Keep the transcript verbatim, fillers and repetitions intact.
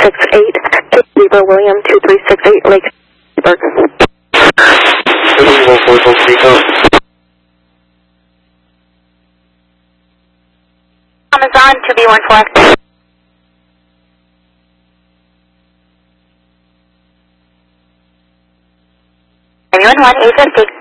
six eight, to Zebra William two three six eight, Lake Seaburg. Amazon two B one four. nine one one, eight fifty.